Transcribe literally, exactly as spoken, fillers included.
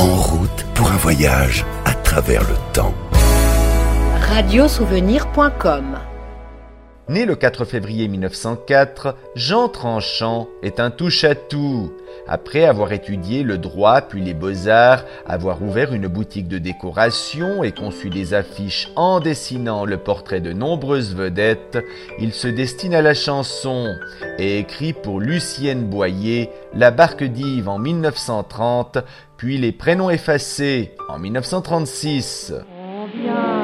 en route pour un voyage à travers le temps. radiosouvenir point com. Né le quatre février mille neuf cent quatre, Jean Tranchant est un touche-à-tout. Après avoir étudié le droit puis les beaux-arts, avoir ouvert une boutique de décoration et conçu des affiches en dessinant le portrait de nombreuses vedettes, il se destine à la chanson et écrit pour Lucienne Boyer La Barque d'Yves en mille neuf cent trente, puis Les Prénoms effacés en mille neuf cent trente-six.